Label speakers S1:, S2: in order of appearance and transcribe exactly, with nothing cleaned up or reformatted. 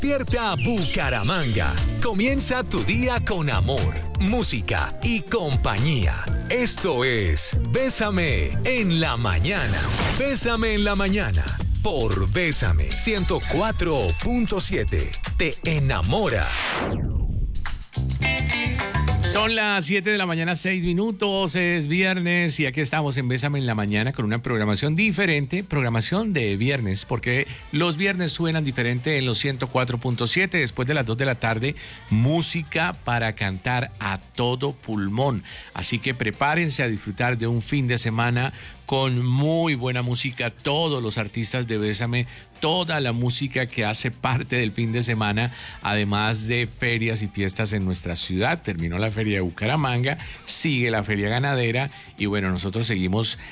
S1: Despierta Bucaramanga. Comienza tu día con amor, música y compañía. Esto es Bésame en la mañana. Bésame en la mañana por Bésame ciento cuatro punto siete. Te enamora.
S2: Son las siete de la mañana, seis minutos, es viernes y aquí estamos en Bésame en la mañana con una programación diferente, programación de viernes, porque los viernes suenan diferente en los ciento cuatro punto siete, después de las dos de la tarde, música para cantar a todo pulmón. Así que prepárense a disfrutar de un fin de semana con muy buena música, todos los artistas de Bésame, toda la música que hace parte del fin de semana, además de ferias y fiestas en nuestra ciudad. Terminó la feria de Bucaramanga, sigue la feria ganadera y bueno, nosotros seguimos